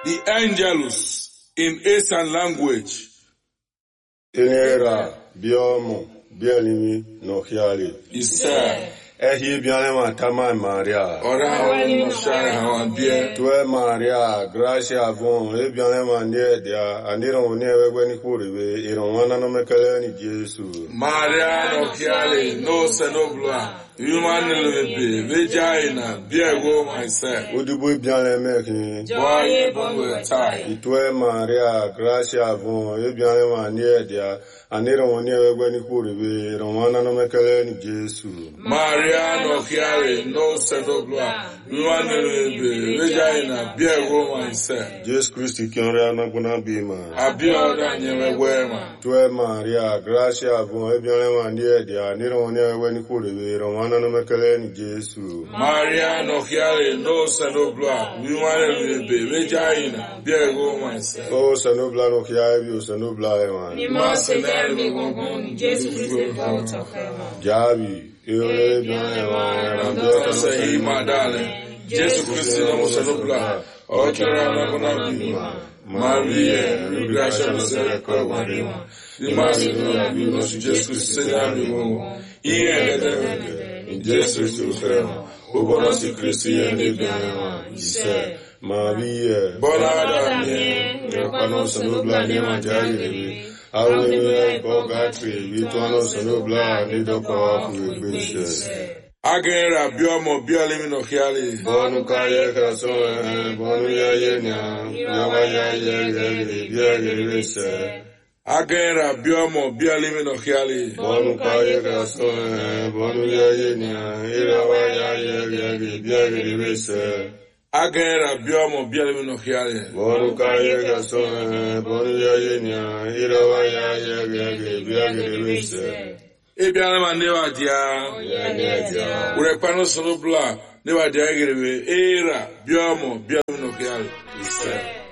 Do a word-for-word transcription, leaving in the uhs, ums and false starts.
The Angelus in Eastern language. Enera, Biomo, Bialimi, Nohiali. Isa. Ehi Bialema Tama Maria. Ora no share how dear. Tue Maria, Gracia Von, Ebialema near dia, and Iron never when he could be, Iron one no Mecalani Jesu. Maria Nohiali, no Senobla. Human be vagina, beer go myself. Would you be Bialema? Boy, bongo tie. Tue Maria, Gracia Von, Ebialema near dia, and Iron never when he could be, Iron one no Mecalani Jesu. Maria Nohiali, no Senobla. Human be vagina, beer go myself. Jesus Christ, Kiana Gunabima. Abioda never wear man. Tue Maria, Gracia Von, Ebialema near dia, and Iron never when he could be, Romana no Mecalani Jesu. Maria Nohiali, no Senobla. Human be vagina, beer go myself. Oh, Sanobla no Kiabi, Sanobla, man. Ni mose dermi gongon, Jesu Christ volta fema. Jabi, Ewe Bialema, Andora sei my darling. Jesus Christ no Senobla. Ochera na Gunabima. Maria, Gracia no Sereco Marima. The Master of you, Jesus Christ, say, I'm in Jesus to Fema. Who was a Christian, he said, Maria, Bonada, Rapano Sanobla, Nema Jari, I will be Bogatri, Vituano Sanobla, Nidoka, Wishes. Agera, Biomo, Bialimino Hiali, Bonu Kaya Kaso, Bonu Yayena, Yawaya Yagi, Yagi, Wishes. Agera, Biomo, Bialimino Hiali, Bonu Kaya Kaso, Bonu Yayena, Yawaya Yagi, Yagi, Wishes. Agera, Biomo, Bialimino Hiali, Bonu Kaya Kaso, Bonu Yayena, Yawaya Yagi, Yagi, Wishes. Ebianema never dia. Urepano Sonobla, never dia. Era, Biomo, Bialimino Hiali.